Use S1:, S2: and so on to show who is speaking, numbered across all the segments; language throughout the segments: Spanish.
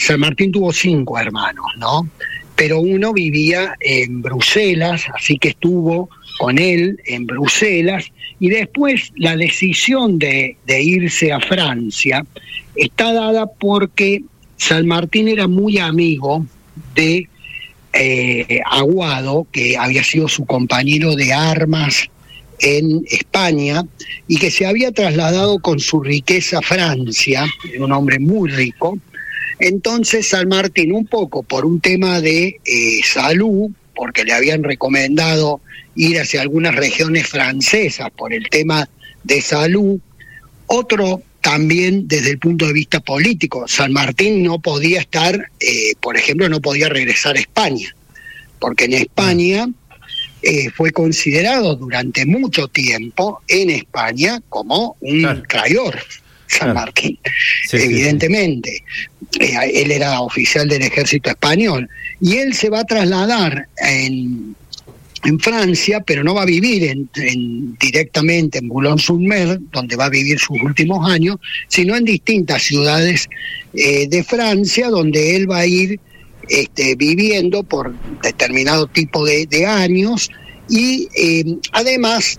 S1: San Martín tuvo 5 hermanos, ¿no? Pero uno vivía en Bruselas, así que estuvo con él en Bruselas, y después la decisión de irse a Francia está dada porque San Martín era muy amigo de Aguado, que había sido su compañero de armas en España y que se había trasladado con su riqueza a Francia, un hombre muy rico. Entonces San Martín, un poco por un tema de salud, porque le habían recomendado ir hacia algunas regiones francesas por el tema de salud, otro también desde el punto de vista político. San Martín no podía estar, por ejemplo, no podía regresar a España, porque en España fue considerado durante mucho tiempo en España como un traidor, San Martín, evidentemente. Él era oficial del ejército español y él se va a trasladar en Francia, pero no va a vivir directamente en Boulogne-sur-Mer, donde va a vivir sus últimos años, sino en distintas ciudades de Francia, donde él va a ir viviendo por determinado tipo de años, y además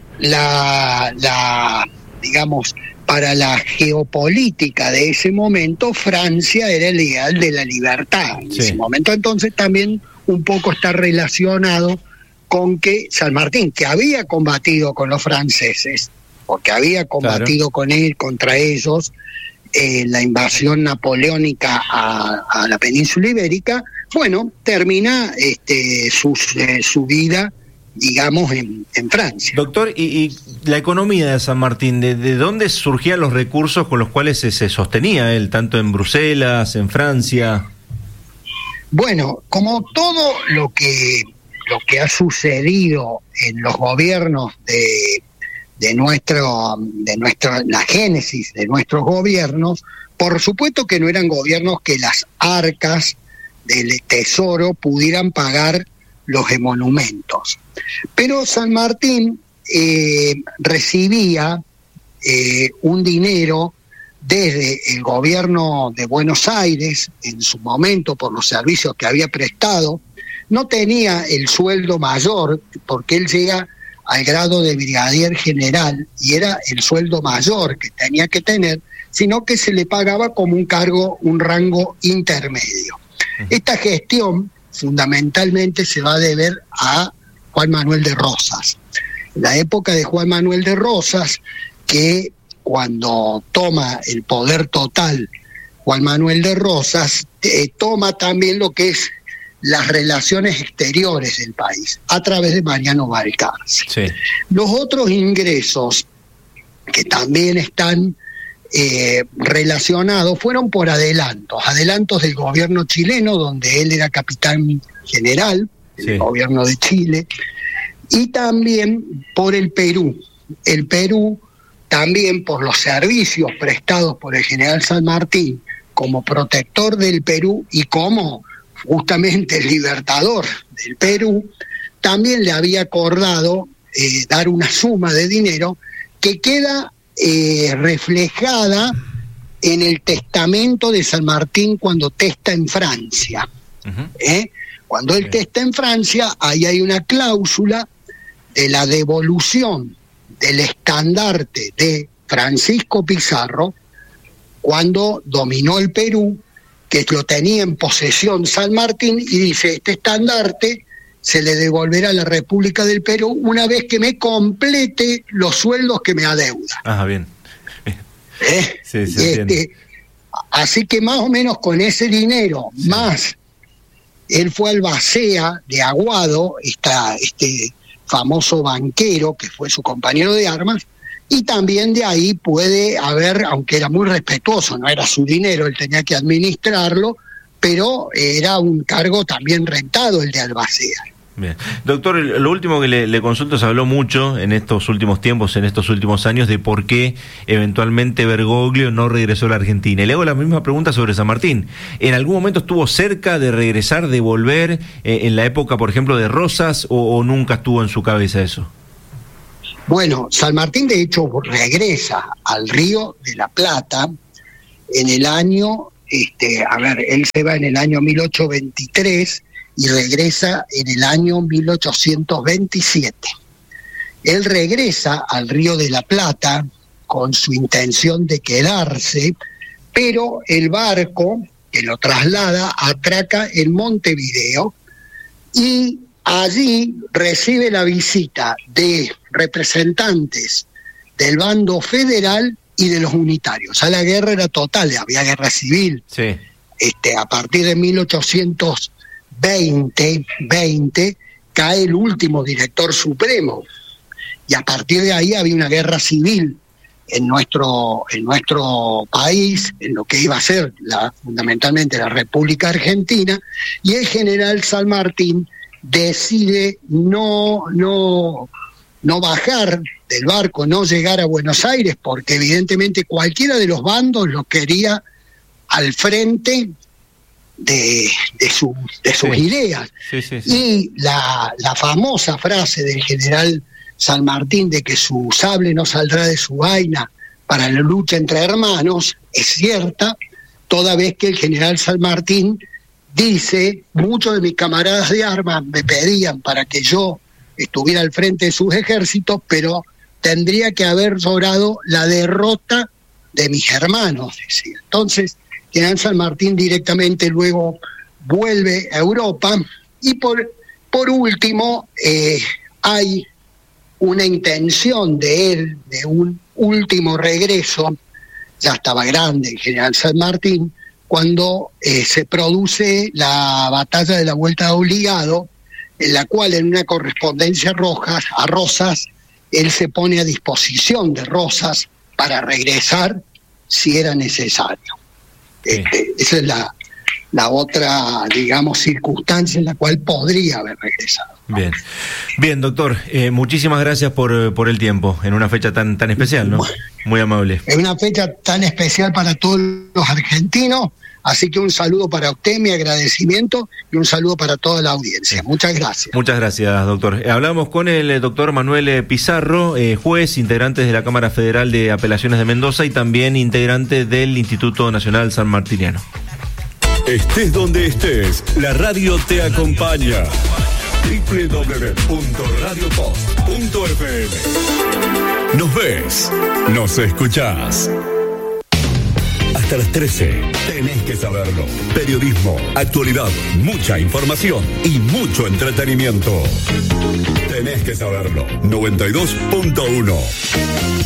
S1: digamos, para la geopolítica de ese momento, Francia era el ideal de la libertad en ese momento. Entonces también un poco está relacionado con que San Martín, que había combatido con los franceses, porque había combatido contra ellos la invasión napoleónica a la península ibérica, bueno, termina su vida, digamos, en Francia.
S2: Doctor, y la economía de San Martín, ¿de dónde surgían los recursos con los cuales se sostenía él, tanto en Bruselas, en Francia?
S1: Bueno, como todo lo que ha sucedido en los gobiernos la génesis de nuestros gobiernos, por supuesto que no eran gobiernos que las arcas del tesoro pudieran pagar los emolumentos. Pero San Martín recibía un dinero desde el gobierno de Buenos Aires, en su momento, por los servicios que había prestado. No tenía el sueldo mayor, porque él llega al grado de brigadier general, y era el sueldo mayor que tenía que tener, sino que se le pagaba como un rango intermedio. Esta gestión fundamentalmente se va a deber a Juan Manuel de Rosas. En la época de Juan Manuel de Rosas, que cuando toma el poder total Juan Manuel de Rosas, toma también lo que es las relaciones exteriores del país, a través de Mariano Balcarce. Sí. Los otros ingresos que también están relacionados fueron por adelantos del gobierno chileno, donde él era capitán general del gobierno de Chile, y también por el Perú. El Perú también por los servicios prestados por el general San Martín como protector del Perú y como justamente el libertador del Perú, también le había acordado dar una suma de dinero que queda reflejada en el testamento de San Martín cuando testa en Francia. Cuando él testa en Francia, ahí hay una cláusula de la devolución del estandarte de Francisco Pizarro cuando dominó el Perú, que lo tenía en posesión San Martín, y dice: este estandarte se le devolverá a la República del Perú una vez que me complete los sueldos que me adeuda.
S2: Ajá, bien.
S1: Así que más o menos con ese dinero, más él fue albacea de Aguado, este famoso banquero que fue su compañero de armas, y también de ahí puede haber, aunque era muy respetuoso, no era su dinero, él tenía que administrarlo, pero era un cargo también rentado el de albacea.
S2: Bien. Doctor, lo último que le consulto, se habló mucho en estos últimos tiempos, en estos últimos años, de por qué eventualmente Bergoglio no regresó a la Argentina. Y le hago la misma pregunta sobre San Martín. ¿En algún momento estuvo cerca de regresar, de volver, en la época, por ejemplo, de Rosas, o nunca estuvo en su cabeza eso?
S1: Bueno, San Martín de hecho regresa al Río de la Plata en el año él se va en el año 1823 y regresa en el año 1827. Él regresa al Río de la Plata con su intención de quedarse, pero el barco que lo traslada atraca en Montevideo y allí recibe la visita de representantes del bando federal y de los unitarios. O sea, la guerra era total, había guerra civil.
S2: Sí.
S1: A partir de 1820 cae el último director supremo y a partir de ahí había una guerra civil en nuestro país, en lo que iba a ser fundamentalmente la República Argentina, y el general San Martín decide no bajar del barco, no llegar a Buenos Aires, porque evidentemente cualquiera de los bandos lo quería al frente de sus ideas.
S2: Sí.
S1: Y la famosa frase del general San Martín de que su sable no saldrá de su vaina para la lucha entre hermanos es cierta, toda vez que el general San Martín dice: muchos de mis camaradas de armas me pedían para que yo estuviera al frente de sus ejércitos, pero tendría que haber logrado la derrota de mis hermanos, decía. Entonces, general San Martín directamente luego vuelve a Europa y por último hay una intención de él, de un último regreso. Ya estaba grande el general San Martín, cuando se produce la batalla de la Vuelta de Obligado, en la cual en una correspondencia a Rosas, él se pone a disposición de Rosas para regresar si era necesario.
S2: Sí.
S1: Esa es la otra, digamos, circunstancia en la cual podría haber regresado.
S2: Bien, doctor, muchísimas gracias por el tiempo, en una fecha tan especial, ¿no? Muy amable.
S1: Es una fecha tan especial para todos los argentinos, así que un saludo para usted, mi agradecimiento, y un saludo para toda la audiencia. Sí. Muchas gracias.
S2: Muchas gracias, doctor. Hablamos con el doctor Manuel Pizarro, juez, integrante de la Cámara Federal de Apelaciones de Mendoza y también integrante del Instituto Nacional Sanmartiniano.
S3: Estés donde estés, la radio te acompaña. www.radiopost.fm. Nos ves, nos escuchás. Hasta las 13, tenés que saberlo. Periodismo, actualidad, mucha información y mucho entretenimiento. Tenés que saberlo. 92.1.